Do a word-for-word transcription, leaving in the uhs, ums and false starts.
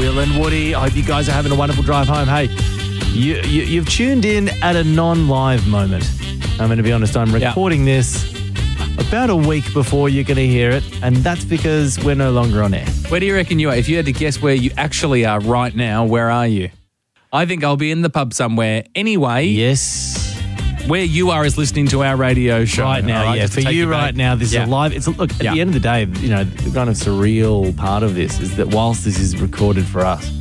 Phil and Woody. I hope you guys are having a wonderful drive home. Hey, you, you, you've tuned in at a non-live moment. I'm going to be honest, I'm recording yeah. this about a week before you're going to hear it, and that's because we're no longer on air. Where do you reckon you are? If you had to guess where you actually are right now, where are you? I think I'll be in the pub somewhere. Anyway. Yes. Where you are is listening to our radio show. Right now, right, yeah. For you, you right now, this yeah. is a live. It's a, Look, at yeah. the end of the day, you know, the kind of surreal part of this is that whilst this is recorded for us,